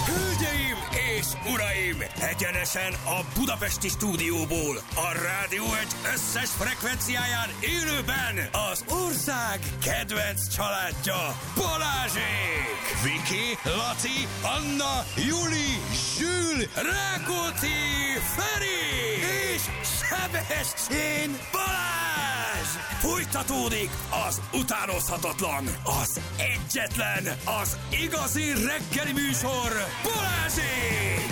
Hölgyeim és uraim, egyenesen a budapesti stúdióból, a Rádió Egy összes frekvenciáján élőben az ország kedvenc családja, Balázsék! Viki, Laci, Anna, Juli, Zsül, Rákóczi, Feri és Sebestyén Balázs! Folytatódik az utánozhatatlan, az egyetlen, az igazi reggeli műsor, Balázsék!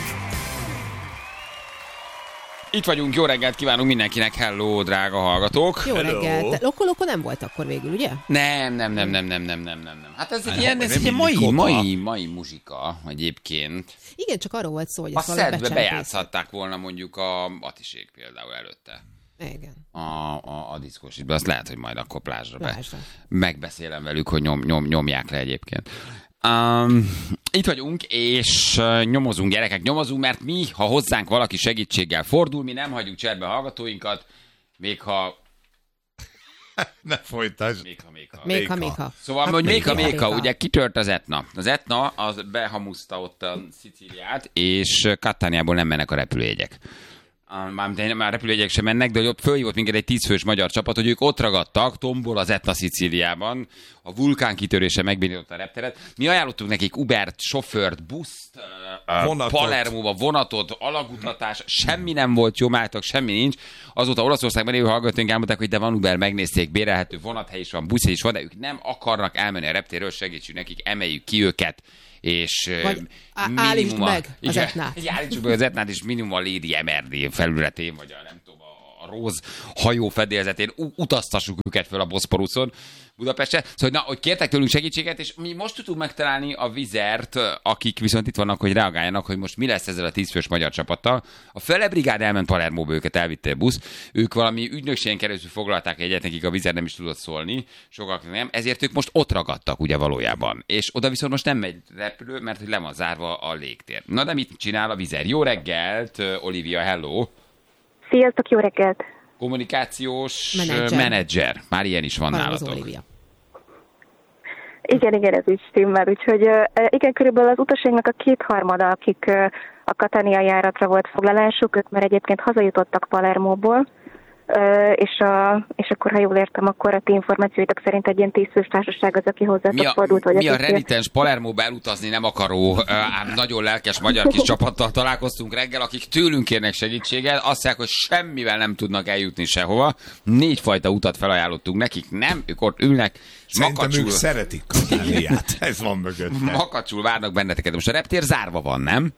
Itt vagyunk, jó reggelt kívánunk mindenkinek, hello, drága hallgatók! Jó reggelt! Loko nem volt akkor végül, ugye? Nem. Hát ez egy ilyen mai muzsika egyébként. Igen, csak arról volt szó, hogy a ezt valahogy szedbe bejátszhatták volna mondjuk a Atisék például előtte. Igen. A diszkósítban, azt lehet, hogy majd akkor plázsra. Megbeszélem velük, hogy nyomják le egyébként. Itt vagyunk, és nyomozunk, gyerekek, nyomozunk, mert mi, ha hozzánk valaki segítséggel fordul, mi nem hagyjuk cserbe hallgatóinkat, még ha... Ne folytasd. Még ha. Szóval, hát hogy még ha, ugye kitört az Etna. Az Etna az behamuszta ott a Szicíliát, és Cataniából nem mennek a repülőjegyek. Már repülőjegyek sem mennek, de hogy ott fölhívott minket egy 10 fős magyar csapat, hogy ők ott ragadtak, tombol az Etna Szicíliában, a vulkán kitörése megbénította a repteret. Mi ajánlottunk nekik Ubert, sofőrt, buszt, Palermóba, vonatot, alagutatás, semmi nem volt jó, mátok, semmi nincs. Azóta Olaszországban élő hallgatóink elmondták, hogy de van Uber, megnézték, bérelhető vonathely is van, buszhely is van, de ők nem akarnak elmenni a reptérről, segítsünk nekik, emeljük ki őket. És állítsd meg az Etnát. Állítsuk meg az Etnát, és minimum a Lady MRD felületén, vagy a nem tudom, a Róz hajó fedélzetén utaztassuk őket föl a Boszporuszon Budapestre. Szóval, hogy kértek tőlünk segítséget, és mi most tudunk megtalálni a Vizert, akik viszont itt vannak, hogy reagáljanak, hogy most mi lesz ezzel a 10 fős magyar csapattal. A Fele brigád elment Palermóba, őket elvitte a busz. Ők valami ügynökségen keresztül foglalták egyet, nekik a Vizer nem is tudott szólni, sokaknak nem, ezért ők most ott ragadtak ugye valójában. És oda viszont most nem megy repülő, mert hogy le van zárva a légtér. Na de mit csinál a Vizer? Jó reggelt, Olivia, hello! Sziasztok, jó reggelt! Kommunikációs menedzser. Már ilyen is van nálatok. Olivia. Igen, ez úgy stimmel. Úgyhogy igen, körülbelül az utasainknak a 2/3, akik a Catania járatra volt foglalásuk, ők már egyébként hazajutottak Palermóból, és akkor, ha jól értem, akkor a ti információitok szerint egy ilyen 10 fős társaság az, aki hozzátok fordult. Mi a renitens Palermóba elutazni nem akaró, ám nagyon lelkes magyar kis csapattal találkoztunk reggel, akik tőlünk kérnek segítséget, azt mondják, hogy semmivel nem tudnak eljutni sehova. 4 fajta utat felajánlottunk nekik, nem, ők ott ülnek, szerintem ők szeretik Cataniát, ez van mögötte. Makacsul várnak benneteket. Most a reptér zárva van, nem?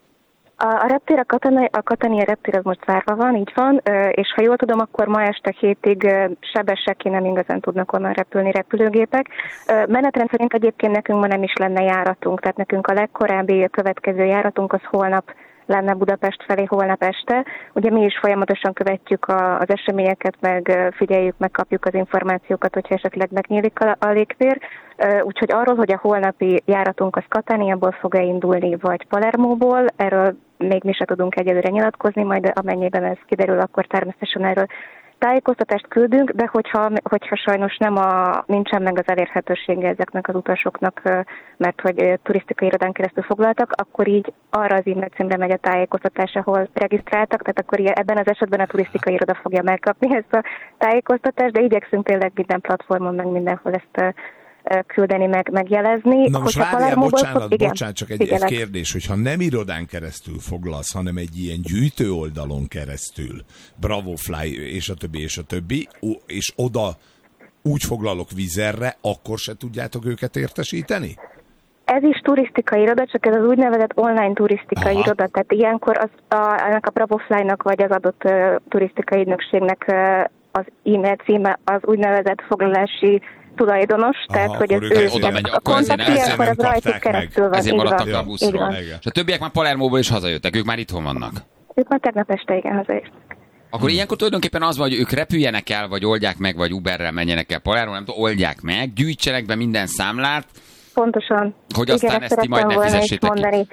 A reptér, a Catania reptér az most zárva van, így van, és ha jól tudom, akkor ma este 7-ig sebesek nem igazán tudnak onnan repülni repülőgépek. Menetrend szerint egyébként nekünk ma nem is lenne járatunk, tehát nekünk a legkorábbi következő járatunk az holnap lenne Budapest felé, holnap este. Ugye mi is folyamatosan követjük az eseményeket, meg figyeljük, megkapjuk az információkat, hogyha esetleg megnyílik a légtér. Úgyhogy arról, hogy a holnapi járatunk az Cataniából fog-e indulni, vagy Palermóból, erről még mi se tudunk egyelőre nyilatkozni, majd amennyiben ez kiderül, akkor természetesen erről tájékoztatást küldünk, de hogyha sajnos nincsen meg az elérhetősége ezeknek az utasoknak, mert hogy turisztikai irodán keresztül foglaltak, akkor így arra az e-mail címre megy a tájékoztatás, ahol regisztráltak, tehát akkor ebben az esetben a turisztikai iroda fogja megkapni ezt a tájékoztatást, de igyekszünk tényleg minden platformon, meg mindenhol ezt küldeni, megjelezni. Na most várjál, bocsánat, csak egy kérdés, hogyha nem irodán keresztül foglalsz, hanem egy ilyen gyűjtő oldalon keresztül, Bravofly és a többi, és oda úgy foglalok Vizerre, akkor se tudjátok őket értesíteni? Ez is turisztikai iroda, csak ez az úgynevezett online turisztikai iroda, tehát ilyenkor ennek a Bravofly-nak vagy az adott turisztikai ügynökségnek az e-mail címe az úgynevezett foglalási tulajdonos, tehát hogy ez oda megy, a kontakt ilyenkor az rajtuk keresztül van. Ezért maradtak a buszról. És a többiek már Palermóból is hazajöttek, ők már itthon vannak. Ők már tegnap este igen hazajöttek. Akkor ilyenkor tulajdonképpen az van, hogy ők repüljenek el, vagy oldják meg, vagy Uberrel menjenek el Palermo, nem tudom, oldják meg, gyűjtsenek be minden számlát. Pontosan. Hogy aztán igen, ezt ti majd ne fizessétek ki.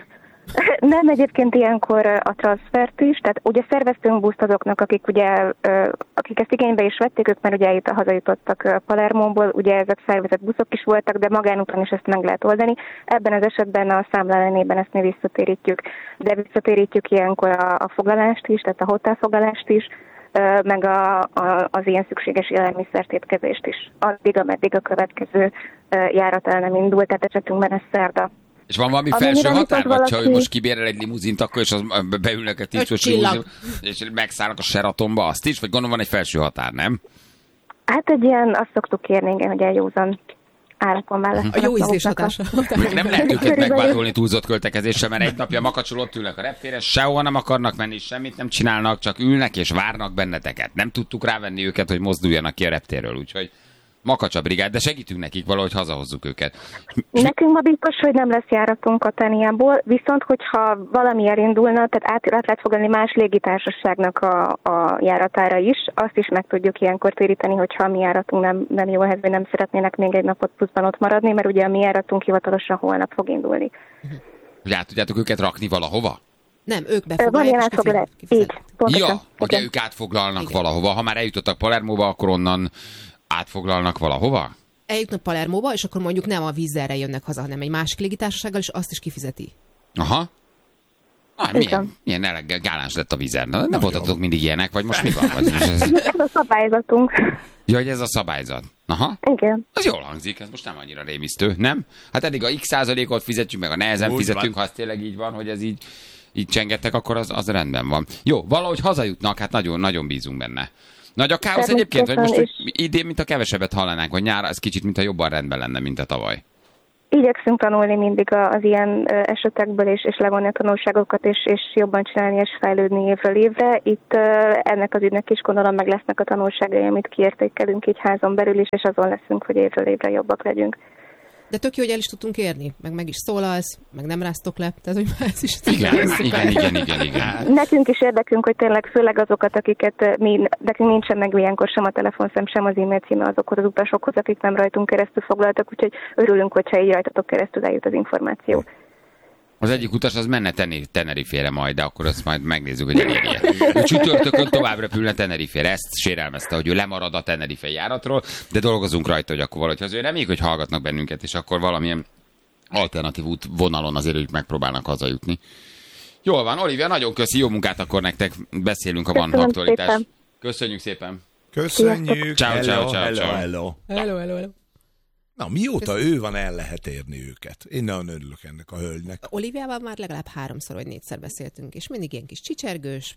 Nem, egyébként ilyenkor a transfert is, tehát ugye szerveztünk buszt azoknak, akik ezt igénybe is vették, ők már ugye hazajutottak Palermóból, ugye ezek szervezett buszok is voltak, de magánúton is ezt meg lehet oldani. Ebben az esetben a számla ellenében ezt mi visszatérítjük, de visszatérítjük ilyenkor a foglalást is, tehát a hotelfoglalást is, meg az ilyen szükséges élelmiszert étkezést is. Addig, ameddig a következő járat el nem indult, tehát esetünkben ez szerda. És van valami felső határ, vagy ha ő most kibérel egy limuzint, akkor és beülnek egy 10 limuzin, és megszállnak a Sheratonba, azt is? Vagy gondolom van egy felső határ, nem? Hát egy ilyen, azt szoktuk kérni, igen, hogy eljózan árakon mellett. A jó ízlés hatása. Nem lehet őket megváltolni túlzott költekezéssel, mert egy napja makacsul ott ülnek a reptéren, sehova nem akarnak menni, semmit nem csinálnak, csak ülnek és várnak benneteket. Nem tudtuk rávenni őket, hogy mozduljanak ki a reptérről, úgyhogy Makacsa brigád, de segítünk nekik valahogy hazahozzuk őket. Nekünk ma biztos, hogy nem lesz járatunk Katániából, viszont hogyha valami elindulna, tehát át lehet fogadni más légitársaságnak a járatára is, azt is meg tudjuk ilyenkor téríteni, hogyha a mi járatunk nem jó helyzetben, nem szeretnének még egy napot pluszban ott maradni, mert ugye a mi járatunk hivatalosan holnap fog indulni. Hogy át tudjátok őket rakni valahova? Nem, ők befoglalják, így, ja, ugye ők átfoglalnak valahova. Ha már eljutottak Palermóba, akkor onnan átfoglalnak valahova? Eljutnak Palermóba, és akkor mondjuk nem a Vízerre jönnek haza, hanem egy másik légitársasággal, és azt is kifizeti. Aha. Milyen gáláns lett a Vízer. Nem voltatok mindig ilyenek, vagy most mi van? Ez a szabályzatunk. Ja, hogy ez a szabályzat. Aha. Igen. Az jól hangzik, ez most nem annyira rémisztő, nem? Hát eddig a x% fizetjük, meg a nehezen úgy fizetünk, van. Ha az tényleg így van, hogy ez így csengettek, akkor az rendben van. Jó, valahogy hazajutnak, hát nagyon bízunk benne. Nagy a káosz egyébként, vagy most idén, mint a kevesebbet hallanánk, vagy nyára, ez kicsit, mintha jobban rendben lenne, mint a tavaly. Igyekszünk tanulni mindig az ilyen esetekből, és levonni a tanulságokat, és jobban csinálni, és fejlődni évről évre. Itt ennek az ügynek is gondolom meg lesznek a tanulságai, amit kiértékelünk így házon belül is, és azon leszünk, hogy évről évre jobbak legyünk. De tök jó, hogy el is tudtunk érni, meg is szólalsz, meg nem ráztok le, tehát hogy már ez is... Igen. Nekünk is érdekünk, hogy tényleg főleg azokat, akiket nekünk nincsen meg ilyenkor sem a telefonszám, sem az e-mail címe azokhoz az utasokhoz, akik nem rajtunk keresztül foglaltak, úgyhogy örülünk, hogyha így rajtatok keresztül eljut az információ. Az egyik utas az menne Tenerifére majd, de akkor azt majd megnézzük, hogy elérje. Ő csütörtökön tovább repülne Tenerifére. Ezt sérelmezte, hogy ő lemarad a Tenerife járatról, de dolgozunk rajta, hogy akkor valahogy azért reméljük, hogy hallgatnak bennünket, és akkor valamilyen alternatív útvonalon azért ők megpróbálnak hazajutni. Jól van, Olivia, nagyon köszi, jó munkát akkor nektek. Beszélünk, ha van aktualitás. Köszönjük szépen. Köszönjük. Ciao. Hello. Na, mióta ő van, el lehet érni őket. Én nagyon örülök ennek a hölgynek. Oliviával már legalább 3-szor vagy 4-szer beszéltünk, és mindig ilyen kis csicsergős,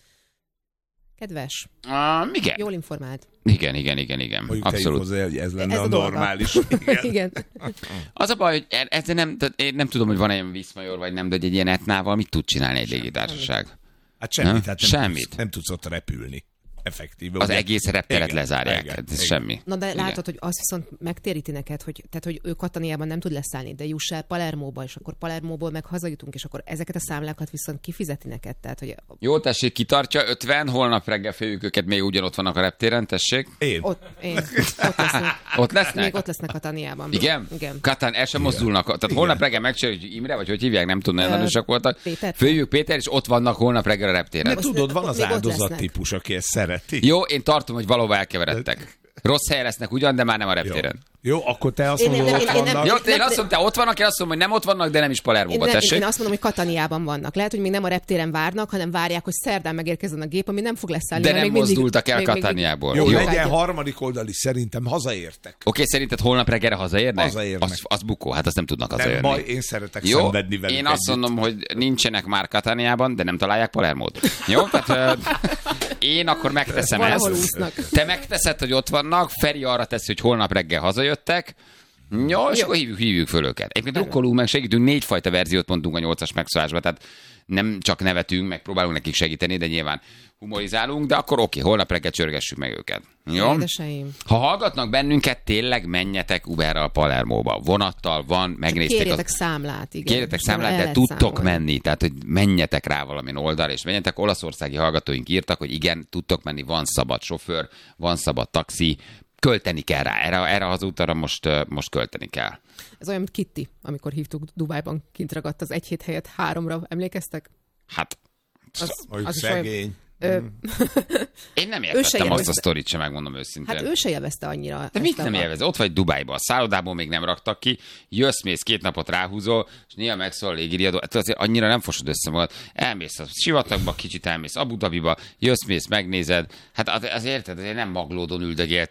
kedves, igen. Jól informált. Igen. Mondjuk abszolút. Hozzá, hogy ez lenne a normális. Igen. Az a baj, hogy én nem tudom, hogy van ilyen Viszmajor, vagy nem, de egy ilyen etnával mit tud csinálni egy légitársaság? Hát semmit. Semmit. Nem tudsz ott repülni. Effektíve. Az egész repteret lezárják, ez semmi. Na de látod, hogy az viszont megtéríti neked, hogy ő Katániában nem tud leszállni, de juss el Palermóba, és akkor Palermóból meg hazajutunk, és akkor ezeket a számlákat viszont kifizeti neked. Tehát, hogy... Jó, tessék, kitartja 50, holnap reggel féljük őket, még ugyanott vannak a reptéren, tessék. Én. Ott lesznek. Ott lesznek? Még ott lesznek Katániában. Igen? Katán el sem mozdulnak. Tehát holnap reggel megcsináljuk, hogy Imre, vagy hogy hívják, nem tudom, nagyon erősek voltak. Följük Péter, és ott vannak holnap reggel a reptéren. De tudod, van az áldozat típus, aki ezt szereti. Jó, én tartom, hogy valahova elkeveredtek. Rossz helyen lesznek ugyan, de már nem a reptéren. Jó, akkor te azt mondod, ott vannak. Jó, én azt mondom, te ott vannak, én azt mondom, hogy nem ott vannak, de nem is Palermóba, tessék. Én azt mondom, hogy Katániában vannak. Lehet, hogy még nem a reptéren várnak, hanem várják, hogy szerdán megérkezzen a gép, ami nem fog leszállni. De nem mozdultak el Katániából. Jó, legyen harmadik oldali, szerintem hazaértek. Oké, szerinted holnap reggelre hazaérnek? Hazaérnek. Az bukó, hát azt nem tudnak hazaérni. Nem baj, én szeretek szenvedni velük. Én azt mondom, hogy nincsenek már Katániában, de nem találják Palermót. Jó, tehát én akkor megteszem ezt. Te megteszed, hogy ott vannak, Feri arra teszi, hogy holnap reggel hazajöttek. Jó, és akkor hívjuk föl őket. Egyébként rukkolunk meg, segítünk, 4 fajta verziót mondtunk a 8-as megszólásban, tehát nem csak nevetünk, meg próbálunk nekik segíteni, de nyilván humorizálunk, de akkor oké, holnap reggel csörgessük meg őket. Jó? Édeseim. Ha hallgatnak bennünket, tényleg menjetek Uberral Palermóba. Vonattal van, megnézték. Kérjetek számlát, igen. Kérjetek számlát, de tudtok menni, tehát hogy menjetek rá valamin oldalra, és menjetek. Olaszországi hallgatóink írtak, hogy igen, tudtok menni, van szabad sofőr, van szabad taxi, költeni kell rá. Erre az útra most költeni kell. Ez olyan, mint Kitty, amikor hívtuk Dubájban, kint ragadt az 1 hét helyett 3-ra. Emlékeztek? Hát... Az szegény. Én nem értettem azt a sztorit sem, megmondom őszintén. Hát ő se élvezte annyira. De mit nem élvezte? Ott vagy Dubájban, a szállodából még nem raktak ki, jössz-mész 2 napot ráhúzol, és néha megszól a légiriadó. Hát azért annyira nem fosod össze magad. Elmész a sivatagba, kicsit elmész Abu Dhabiba, jössz-mész, megnézed. Hát az érted, azért nem Maglódon üldögélt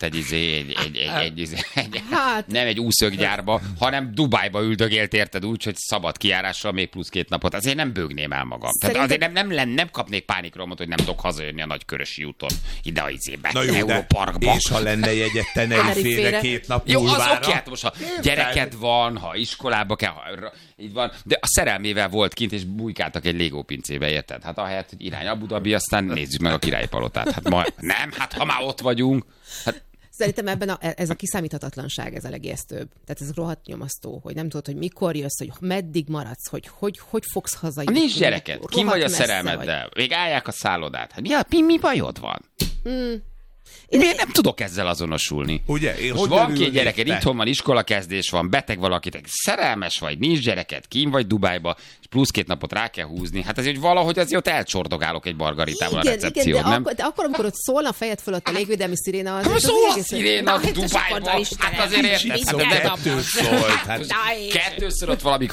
nem egy úszöggyárba, hanem Dubájba üldögélt, érted úgy, hogy szabad kijárással még plusz 2 napot. Azért nem bőgném el magam. Tehát azért nem kapnék pánikromot, hogy nem tudok hazajönni a Nagykörösi úton ide a izébe, Európarkba. És ha lenne jegyet Tenerifére 2 nap múlvára? Jó, az oké, hát most ha gyereket van, ha iskolába kell, így van, de a szerelmével volt kint, és bujkáltak egy Lego pincébe, érted? Hát ahelyett, hogy irány Abu Dhabi, aztán nézzük meg a Királyi Palotát. Hát hát ha már ott vagyunk. Hát... Szerintem ebben ez a kiszámíthatatlanság, ez a legijesztőbb. Tehát ez rohadt nyomasztó, hogy nem tudod, hogy mikor jössz, hogy meddig maradsz, hogy fogsz hazajönni. Nincs gyereket, kim vagy a szerelmeddel, még állják a szállodát. Hát mi bajod van? Miért nem tudok ezzel azonosulni? Ugye? Most van 2 gyereked, itthon van, iskolakezdés van, beteg valakit, szerelmes vagy, nincs gyereket, kín vagy Dubájba, és plusz 2 napot rá kell húzni. Hát ez, hogy valahogy azért ott elcsordogálok egy margaritával a recepción, igen, nem? De akkor, amikor ott szólna a fejed fölött a légvédelmi sziréna... Nem szól a sziréna Dubájba! Hát azért érted? Kettőször ott valami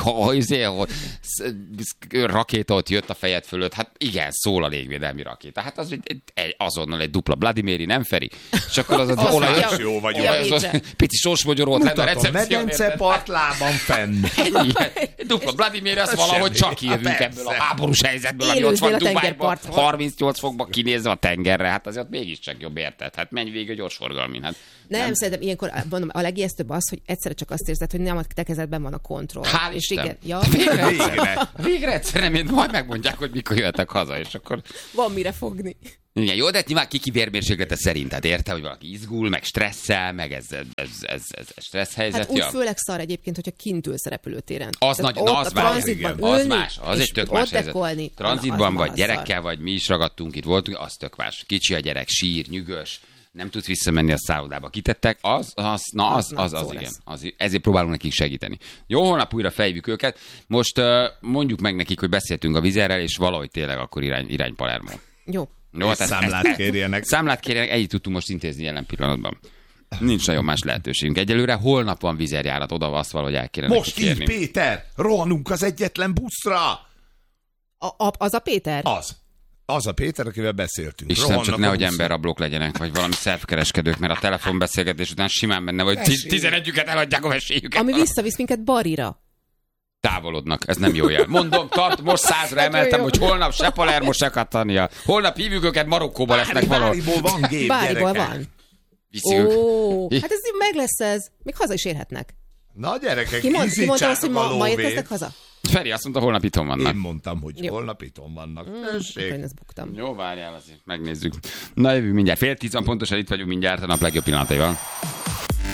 rakéta ott jött a fejed fölött. Hát igen, szól a légvédelmi rakéta. Hát az azonnal egy dupla Vladimiri, nem Feri? És akkor az olajos jó vagyok. Pici sorsmogyor volt lenne a recepció. Medence partlában fenn. Dupla Vladimir, az valahogy csak jövünk ebből a háborús helyzetből, ami ott van Dubájban, 38 fokba kinézve a tengerre. Hát azért mégiscsak jobb, érted? Hát menj végig a gyorsforgalmin. Hát nem, szerintem ilyenkor mondom, a legijesztőbb az, hogy egyszerre csak azt érzed, hogy nem a te kezedben van a kontroll. Hál' és Isten. Igen, ja, Végre egyszer nem, majd megmondják, hogy mikor jöhetek haza, és akkor... Van mire fogni. Igen, jó, de nyilván ki vérmérséklete szerint, tehát érte, hogy valaki izgul, meg stresszel, meg ez stressz helyzet. Hát úgy főleg szar egyébként, hogyha kint ülsz a repülőtéren. Az más, az egy tök más helyzet. Tranzitban vagy, gyerekkel vagy, mi is ragadtunk, itt voltunk, az tök más. Kicsi a gyerek, sír, nyűgös, nem tudsz visszamenni a szállodába. Kitettek, az igen. Ezért próbálunk nekik segíteni. Jó, holnap újra fejvük őket. Most mondjuk meg nekik, hogy beszéltünk a Vizerrel, és valahogy tényleg akkor irány Palermo. Jó. No, számlát kérjenek. Számlát kérjenek, együtt tudtunk most intézni jelen pillanatban. Nincs nagyon más lehetőségünk. Egyelőre holnap van vizerjárat, oda azt valahogy el kéne most így, Péter! Rohanunk az egyetlen buszra! Az a Péter? Az a Péter, akivel beszéltünk. Isten, csak nehogy emberrablók legyenek, vagy valami szervkereskedők, mert a telefonbeszélgetés után simán benne, vagy 11-üket eladják a vesélyüket. Ami visszavisz minket Barira. Távolodnak, ez nem jó jel. Mondom, most 100-ra emeltem, hogy holnap se Palermo, se Catania. Holnap hívjuk őket, Marokkóba lesznek valahol. Báriból van gép, Báriból van. Hát ez meg lesz ez. Még haza is érhetnek. Na gyerekek, ki mondta azt, hogy ma érkeztek haza? Feri azt mondta, holnap itthon vannak. Én mondtam, hogy holnap itthon vannak. Én ezt buktam. Jó, várjál azért, megnézzük. Na jövünk mindjárt. 9:30 pontosan itt vagyunk mindjárt a nap legjobb pillanataival.